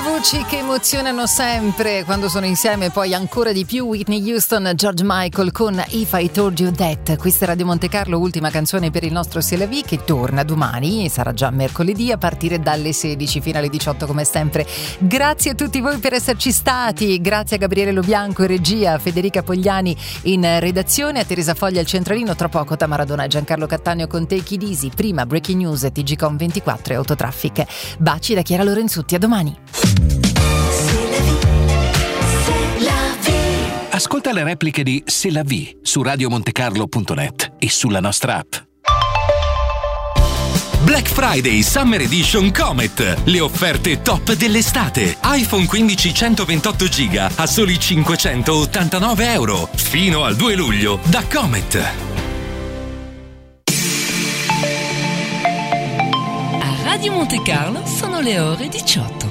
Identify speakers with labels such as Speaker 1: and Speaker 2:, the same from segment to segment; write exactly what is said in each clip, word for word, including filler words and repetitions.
Speaker 1: voci che emozionano sempre quando sono insieme, poi ancora di più. Whitney Houston, George Michael con If I Told You That. Questa è Radio Monte Carlo, ultima canzone per il nostro C'est la Vie, che torna domani, sarà già mercoledì a partire dalle sedici fino alle diciotto come sempre. Grazie a tutti voi per esserci stati, grazie a Gabriele Lobianco in regia, a Federica Pogliani in redazione, a Teresa Foglia al centralino, tra poco Tamaradona e Giancarlo Cattaneo con Take It Easy, prima Breaking News, T G Com ventiquattro e Autotraffic. Baci da Chiara Lorenzutti, a domani.
Speaker 2: Ascolta le repliche di C'est la Vie su radiomontecarlo punto net e sulla nostra app. Black Friday Summer Edition Comet. Le offerte top dell'estate. iPhone quindici centoventotto giga a soli cinquecentottantanove euro. Fino al due luglio da Comet.
Speaker 3: A Radio Monte Carlo sono le ore diciotto.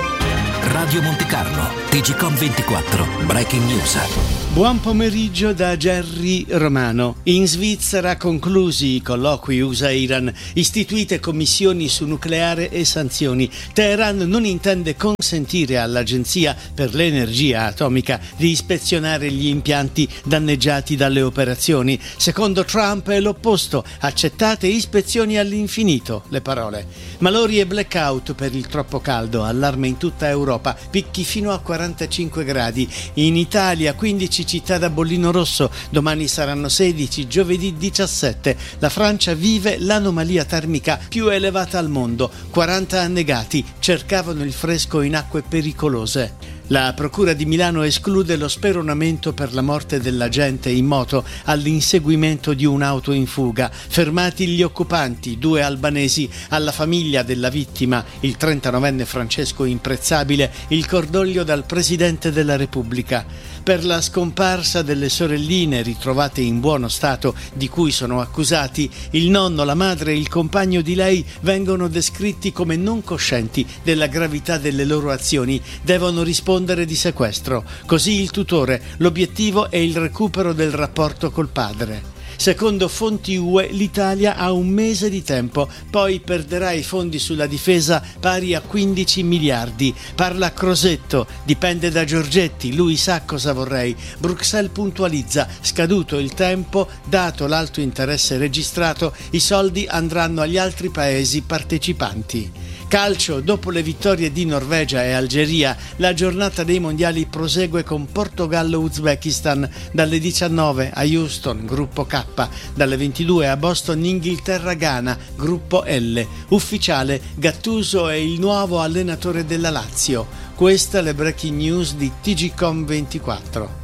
Speaker 2: Radio Monte Carlo, T G Com ventiquattro, Breaking News.
Speaker 4: Buon pomeriggio da Gerry Romano. In Svizzera conclusi i colloqui U S A-Iran, istituite commissioni su nucleare e sanzioni. Teheran non intende consentire all'Agenzia per l'Energia Atomica di ispezionare gli impianti danneggiati dalle operazioni. Secondo Trump è l'opposto, accettate ispezioni all'infinito, le parole. Malori e blackout per il troppo caldo, allarme in tutta Europa, picchi fino a quarantacinque gradi. In Italia quindici città da bollino rosso, domani saranno sedici, giovedì diciassette. La Francia vive l'anomalia termica più elevata al mondo, quaranta annegati cercavano il fresco in acque pericolose. La Procura di Milano esclude lo speronamento per la morte dell'agente in moto all'inseguimento di un'auto in fuga. Fermati gli occupanti, due albanesi. Alla famiglia della vittima, il trentanovenne Francesco Imprezzabile, il cordoglio dal Presidente della Repubblica. Per la scomparsa delle sorelline ritrovate in buono stato di cui sono accusati, il nonno, la madre e il compagno di lei vengono descritti come non coscienti della gravità delle loro azioni. Devono rispondere di sequestro. Così il tutore. L'obiettivo è il recupero del rapporto col padre. Secondo fonti U E, l'Italia ha un mese di tempo, poi perderà i fondi sulla difesa pari a quindici miliardi. Parla Crosetto, dipende da Giorgetti, lui sa cosa vorrei. Bruxelles puntualizza, scaduto il tempo, dato l'alto interesse registrato, i soldi andranno agli altri paesi partecipanti. Calcio, dopo le vittorie di Norvegia e Algeria, la giornata dei mondiali prosegue con Portogallo-Uzbekistan dalle diciannove a Houston, gruppo K, dalle ventidue a Boston, Inghilterra-Ghana, gruppo L. Ufficiale, Gattuso è il nuovo allenatore della Lazio. Queste le breaking news di T G Com ventiquattro.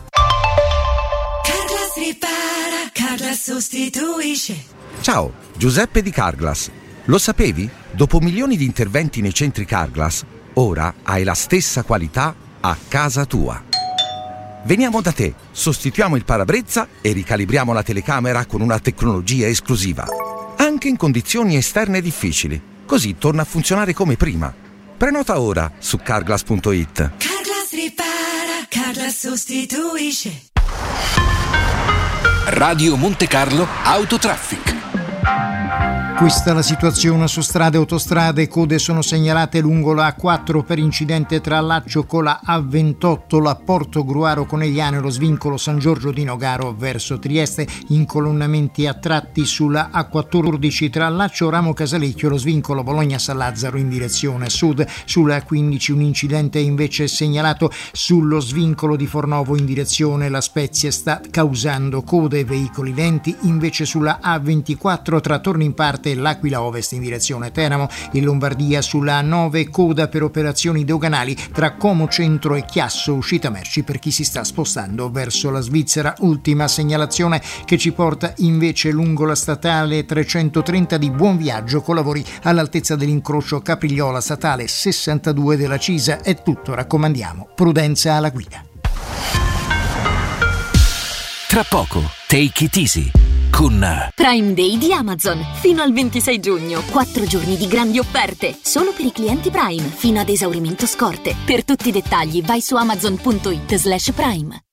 Speaker 5: Carglass ripara, Carglass sostituisce.
Speaker 6: Ciao, Giuseppe di Carglass. Lo sapevi? Dopo milioni di interventi nei centri Carglass, ora hai la stessa qualità a casa tua. Veniamo da te, sostituiamo il parabrezza e ricalibriamo la telecamera con una tecnologia esclusiva. Anche in condizioni esterne difficili, così torna a funzionare come prima. Prenota ora su carglass punto it.
Speaker 5: Carglass ripara, Carglass sostituisce.
Speaker 2: Radio Monte Carlo Autotraffic.
Speaker 7: Questa è la situazione su strade e autostrade. Code sono segnalate lungo la A quattro per incidente tra Laccio con la A ventotto, la Porto Gruaro Conegliano e lo svincolo San Giorgio di Nogaro verso Trieste. Incolonnamenti a tratti sulla A quattordici tra Laccio Ramo Casalecchio e lo svincolo Bologna San Lazzaro in direzione sud. Sulla A quindici un incidente invece segnalato sullo svincolo di Fornovo in direzione La Spezia, sta causando code e veicoli lenti. Invece sulla A ventiquattro tra Torno in Parte e l'Aquila Ovest in direzione Teramo. In Lombardia sulla A nove coda per operazioni doganali tra Como Centro e Chiasso, uscita merci per chi si sta spostando verso la Svizzera. Ultima segnalazione che ci porta invece lungo la statale trecentotrenta di Buonviaggio con lavori all'altezza dell'incrocio Caprigliola statale sessantadue della Cisa. È tutto, raccomandiamo prudenza alla guida.
Speaker 2: Tra poco Take It Easy con
Speaker 8: Prime Day di Amazon. Fino al ventisei giugno, quattro giorni di grandi offerte. Solo per i clienti Prime, fino ad esaurimento scorte. Per tutti i dettagli vai su amazon punto it slash prime.